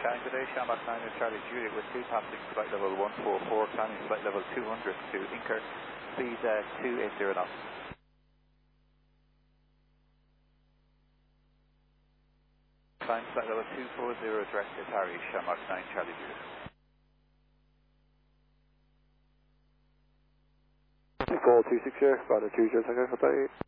Shannon, good day, Shamrock 9 and Charlie Juliet with 2 passing flight level 144, climbing flight level 200 to Inker, speed 280 knots. Climb flight level 240 direct to Harry, Shamrock 9 Charlie Juliet. Fall 260, Father 20 seconds,